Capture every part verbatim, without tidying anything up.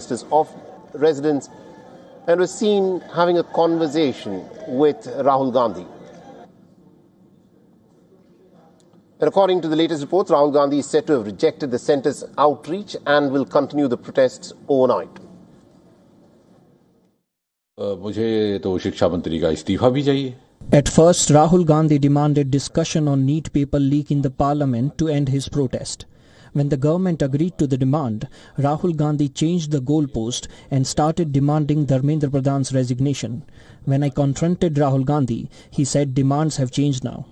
ministers of residence and was seen having a conversation with Rahul Gandhi. And according to the latest reports, Rahul Gandhi is said to have rejected the centre's outreach and will continue the protests overnight. मुझे तो शिक्षा मंत्री का इस्तीफा भी चाहिए. At first, Rahul Gandhi demanded discussion on NEET paper leak in the parliament to end his protest. When the government agreed to the demand, Rahul Gandhi changed the goalpost and started demanding Dharmendra Pradhan's resignation. When I confronted Rahul Gandhi, he said demands have changed now.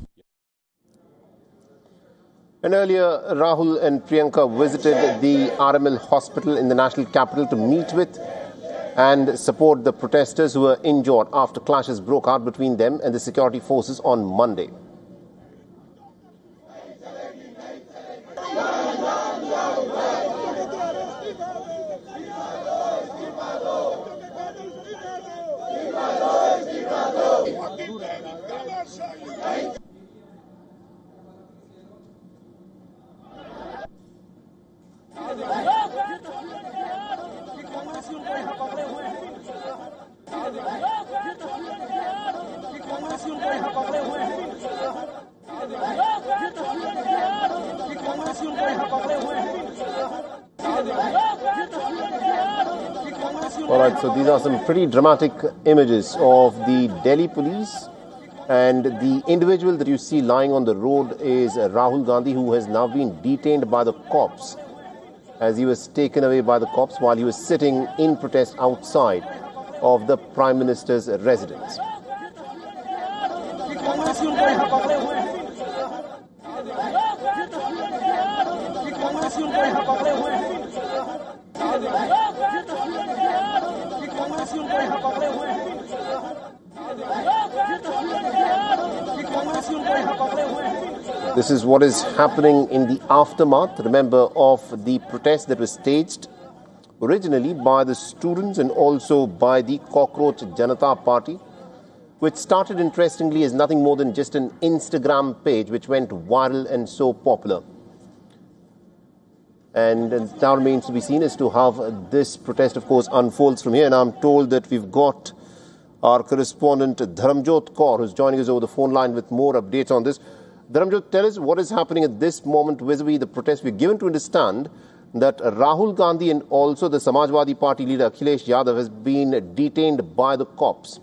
And earlier, Rahul and Priyanka visited the R M L hospital in the national capital to meet with and support the protesters who were injured after clashes broke out between them and the security forces on Monday. All right, so these are some pretty dramatic images of the Delhi police, and the individual that you see lying on the road is Rahul Gandhi, who has now been detained by the cops as he was taken away by the cops while he was sitting in protest outside of the Prime Minister's residence. This is what is happening in the aftermath, remember, of the protest that was staged originally by the students and also by the Cockroach Janata Party, which started interestingly as nothing more than just an Instagram page which went viral and so popular. And it now remains to be seen as to how this protest, of course, unfolds from here. And I'm told that we've got our correspondent Dharamjot Kaur, who's joining us over the phone line with more updates on this. Dharamjot, tell us what is happening at this moment vis-a-vis the protest. We're given to understand that Rahul Gandhi and also the Samajwadi Party leader Akhilesh Yadav has been detained by the cops.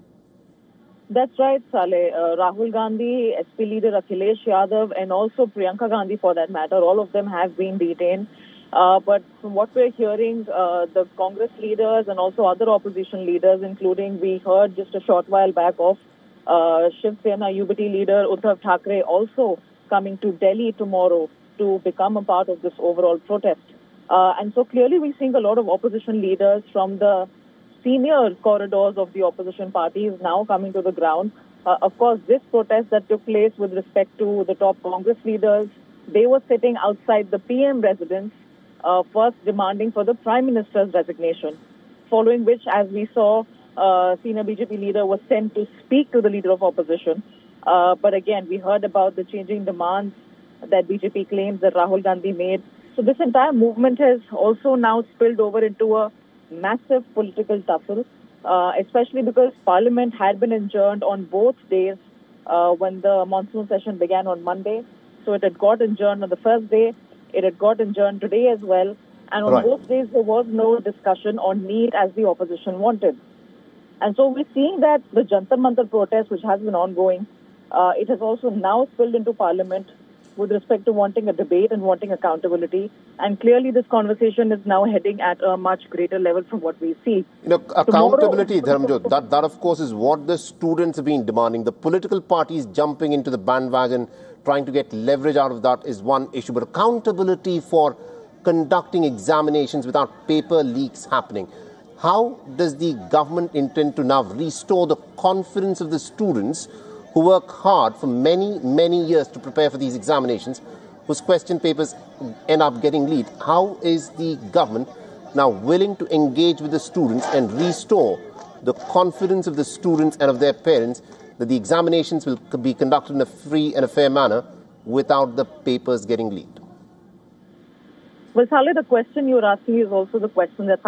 That's right, Saleh. Uh, Rahul Gandhi, S P leader Akhilesh Yadav, and also Priyanka Gandhi, for that matter, all of them have been detained. Uh, but from what we're hearing, uh, the Congress leaders and also other opposition leaders, including we heard just a short while back of uh, Shiv Sena U B T leader Uddhav Thackeray, also coming to Delhi tomorrow to become a part of this overall protest. Uh, and so clearly we're seeing a lot of opposition leaders from the senior corridors of the opposition parties now coming to the ground. Uh, of course, this protest that took place with respect to the top Congress leaders, they were sitting outside the P M residence, uh, first demanding for the Prime Minister's resignation, following which, as we saw, uh, senior B J P leader was sent to speak to the leader of opposition. Uh, but again, we heard about the changing demands that B J P claims that Rahul Gandhi made. So this entire movement has also now spilled over into a massive political tussle, uh, especially because Parliament had been adjourned on both days uh, when the monsoon session began on Monday. So it had got adjourned on the first day, it had got adjourned today as well, and on right. both days there was no discussion on NEET as the opposition wanted. And so we're seeing that the Jantar Mantar protest, which has been ongoing, uh, it has also now spilled into Parliament with respect to wanting a debate and wanting accountability. And clearly this conversation is now heading at a much greater level from what we see. You know, accountability, Dharamjot, that, that of course is what the students have been demanding. The political parties jumping into the bandwagon, trying to get leverage out of that is one issue. But accountability for conducting examinations without paper leaks happening. How does the government intend to now restore the confidence of the students who work hard for many, many years to prepare for these examinations, whose question papers end up getting leaked? How is the government now willing to engage with the students and restore the confidence of the students and of their parents that the examinations will be conducted in a free and a fair manner without the papers getting leaked? Well, Saleh, the question you're asking is also the question that's